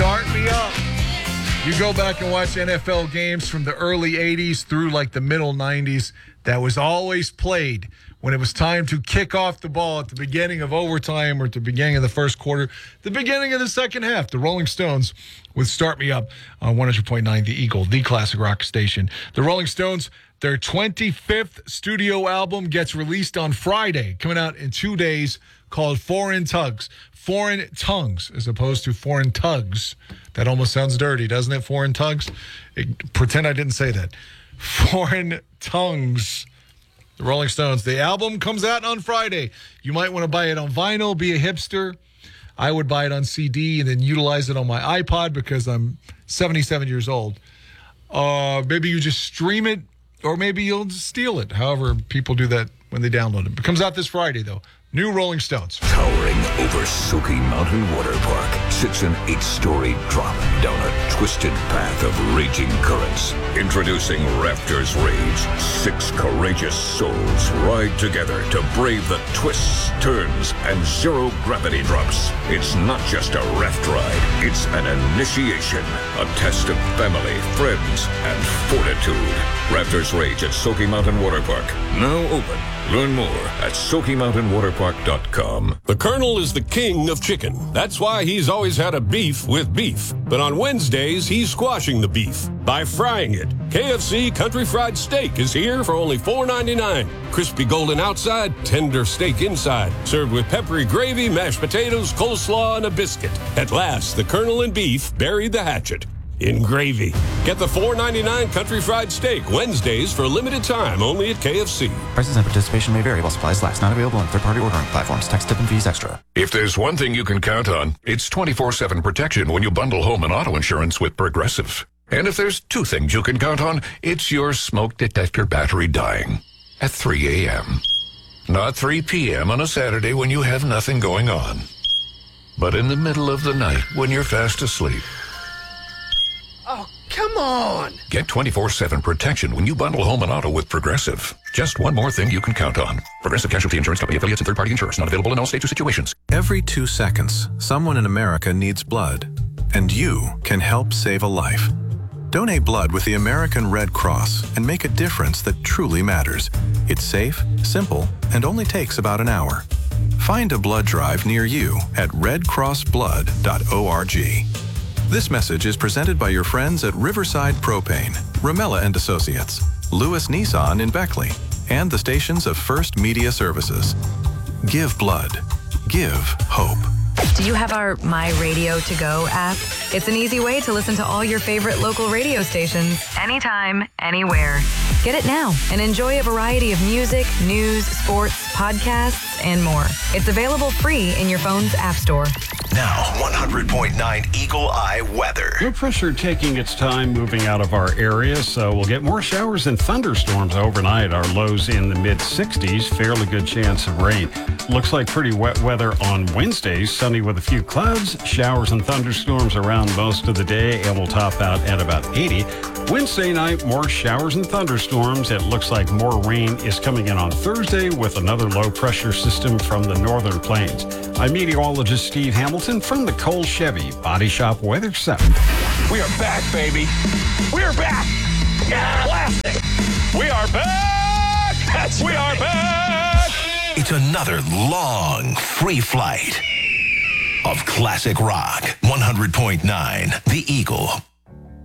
Start me up. You go back and watch NFL games from the early 80s through like the middle 90s. That was always played when it was time to kick off the ball at the beginning of overtime or at the beginning of the first quarter, the beginning of the second half. The Rolling Stones would Start Me Up on 100.9 The Eagle, the classic rock station. The Rolling Stones, their 25th studio album gets released on Friday, coming out in 2 days, called Foreign Tugs. Foreign Tongues, as opposed to Foreign Tugs. That almost sounds dirty, doesn't it, Foreign Tugs? Pretend I didn't say that. Foreign Tongues. The Rolling Stones. The album comes out on Friday. You might want to buy it on vinyl, be a hipster. I would buy it on CD and then utilize it on my iPod because I'm 77 years old. Maybe you just stream it, or maybe you'll just steal it. However, people do that when they download it. It comes out this Friday, though. New Rolling Stones. Towering over Soaky Mountain Water Park sits an 8-story drop down a twisted path of raging currents. Introducing Raptors Rage. 6 courageous souls ride together to brave the twists, turns, and zero-gravity drops. It's not just a raft ride. It's an initiation. A test of family, friends, and fortitude. Raptors Rage at Soaky Mountain Water Park. Now open. Learn more at SoakyMountainWaterPark.com. The Colonel is the king of chicken. That's why he's always had a beef with beef. But on Wednesdays, he's squashing the beef by frying it. KFC Country Fried Steak is here for only $4.99. Crispy golden outside, tender steak inside. Served with peppery gravy, mashed potatoes, coleslaw, and a biscuit. At last, the Colonel and beef buried the hatchet in gravy. Get the $4.99 Country Fried Steak Wednesdays for a limited time only at KFC. Prices and participation may vary while supplies last. Not available on third-party ordering platforms. Tax, tip, and fees extra. If there's one thing you can count on, it's 24/7 protection when you bundle home and auto insurance with Progressive. And if there's two things you can count on, it's your smoke detector battery dying at 3 a.m. Not 3 p.m. on a Saturday when you have nothing going on, but in the middle of the night when you're fast asleep. Oh, come on! Get 24/7 protection when you bundle home and auto with Progressive. Just one more thing you can count on. Progressive Casualty Insurance Company, affiliates, and third-party insurers. Not available in all states or situations. Every 2 seconds, someone in America needs blood, and you can help save a life. Donate blood with the American Red Cross and make a difference that truly matters. It's safe, simple, and only takes about an hour. Find a blood drive near you at redcrossblood.org. This message is presented by your friends at Riverside Propane, Ramella and Associates, Lewis Nissan in Beckley, and the stations of First Media Services. Give blood. Give hope. Do you have our My Radio To Go app? It's an easy way to listen to all your favorite local radio stations, anytime, anywhere. Get it now and enjoy a variety of music, news, sports, podcasts, and more. It's available free in your phone's app store. Now, 100.9 Eagle Eye weather. Low pressure taking its time moving out of our area, so we'll get more showers and thunderstorms overnight. Our lows in the mid-60s, fairly good chance of rain. Looks like pretty wet weather on Wednesday, sunny with a few clouds, showers and thunderstorms around most of the day, and we'll top out at about 80. Wednesday night, more showers and thunderstorms. It looks like more rain is coming in on Thursday with another low pressure system from the northern plains. I'm meteorologist Steve Hamilton from the Cole Chevy Body Shop Weather Center. We are back, baby. We are back. Yeah, classic. We are back. We are back. It's another long free flight of classic rock. 100.9 The Eagle.